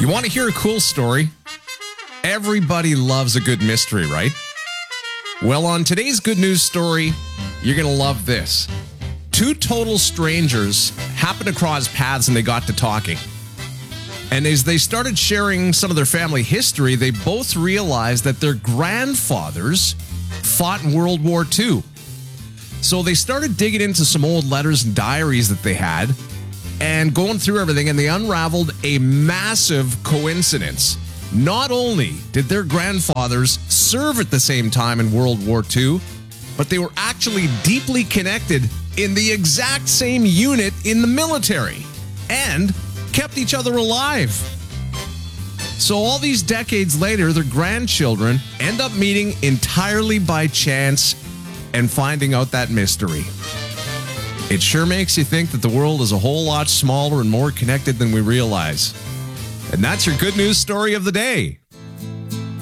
You want to hear a cool story? Everybody loves a good mystery, right? Well, on today's good news story, you're going to love this. Two total strangers happened to cross paths and they got to talking. And as they started sharing some of their family history, they both realized that their grandfathers fought in World War II. So they started digging into some old letters and diaries that they had and going through everything, and they unraveled a massive coincidence. Not only did their grandfathers serve at the same time in World War II, but they were actually deeply connected in the exact same unit in the military and kept each other alive. So all these decades later, their grandchildren end up meeting entirely by chance and finding out that mystery. It sure makes you think that the world is a whole lot smaller and more connected than we realize. And that's your good news story of the day.